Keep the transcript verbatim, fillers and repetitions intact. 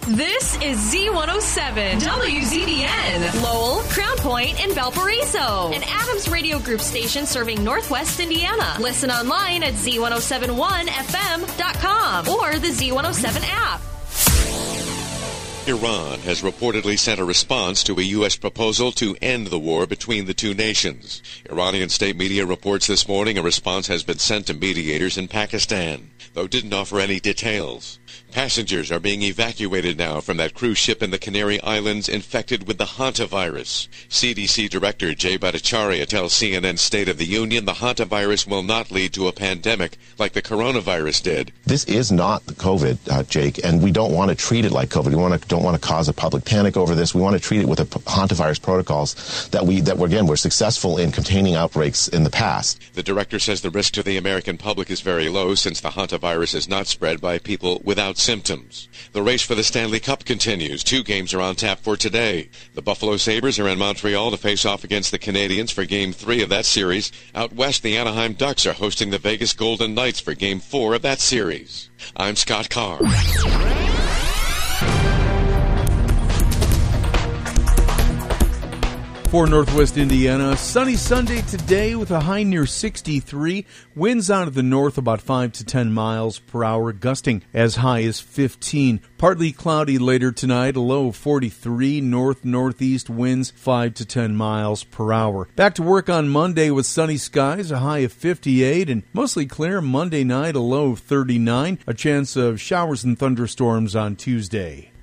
This is Z one oh seven, W Z B N, Lowell, Crown Point, and Valparaiso. An Adams Radio Group station serving Northwest Indiana. Listen online at Z one oh seven one F M dot com or the Z one oh seven app. Iran has reportedly sent a response to a U S proposal to end the war between the two nations. Iranian state media reports this morning a response has been sent to mediators in Pakistan, though didn't offer any details. Passengers are being evacuated now from that cruise ship in the Canary Islands infected with the hantavirus. C D C Director Jay Bhattacharya tells C N N State of the Union the hantavirus will not lead to a pandemic like the coronavirus did. This is not the COVID, uh, Jake, and we don't want to treat it like COVID. We want to, don't want to cause a public panic over this. We want to treat it with the hantavirus protocols that we, that we're, again, we're successful in containing outbreaks in the past. The director says the risk to the American public is very low since the hantavirus is not spread by people without symptoms. The race for the Stanley Cup continues. Two games are on tap for today. The Buffalo Sabres are in Montreal to face off against the Canadiens for Game three of that series. Out west, the Anaheim Ducks are hosting the Vegas Golden Knights for Game four of that series. I'm Scott Carr. For Northwest Indiana, sunny Sunday today with a high near sixty-three. Winds out of the north about five to ten miles per hour, gusting as high as fifteen. Partly cloudy later tonight, a low of forty-three. North-northeast winds five to ten miles per hour. Back to work on Monday with sunny skies, a high of fifty-eight, and mostly clear Monday night, a low of thirty-nine. A chance of showers and thunderstorms on Tuesday.